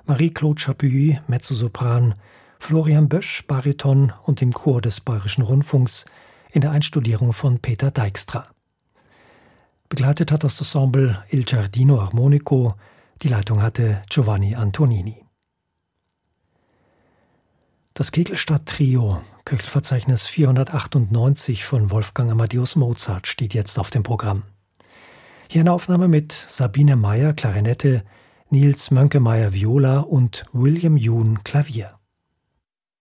Marie-Claude Chapuis, Mezzosopran, Florian Bösch, Bariton und im Chor des Bayerischen Rundfunks in der Einstudierung von Peter Dijkstra. Begleitet hat das Ensemble Il Giardino Armonico, die Leitung hatte Giovanni Antonini. Das Kegelstadt-Trio, Köchelverzeichnis 498 von Wolfgang Amadeus Mozart, steht jetzt auf dem Programm. Hier eine Aufnahme mit Sabine Meyer, Klarinette, Nils Mönkemeyer, Viola und William Yoon, Klavier.